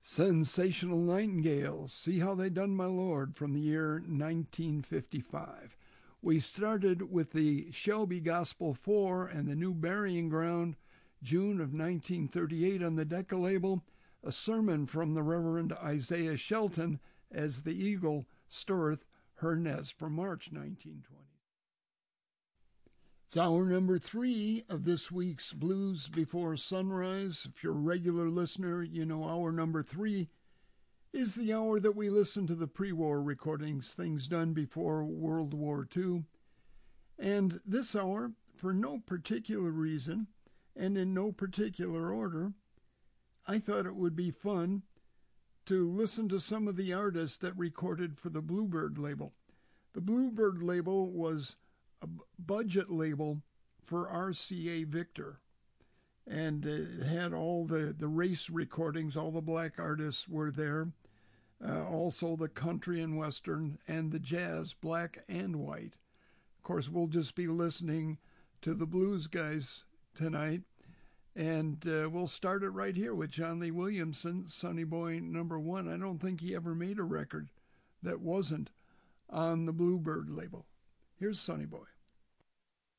Sensational Nightingales, See How They Done My Lord, from the year 1955. We started with the Shelby Gospel 4 and the New Burying Ground, June of 1938 on the Decca label, a sermon from the Reverend Isaiah Shelton as the eagle stirreth her nest, from March 1920. It's hour number 3 of this week's Blues Before Sunrise. If you're a regular listener, you know hour number 3 is the hour that we listen to the pre-war recordings, things done before World War II. And this hour, for no particular reason and in no particular order, I thought it would be fun to listen to some of the artists that recorded for the Bluebird label. The Bluebird label was a budget label for RCA Victor, and it had all the race recordings. All the black artists were there, also the country and western and the jazz, black and white. Of course, we'll just be listening to the blues guys tonight, and we'll start it right here with John Lee Williamson, Sonny Boy #1. I don't think he ever made a record that wasn't on the Bluebird label. Here's Sonny Boy.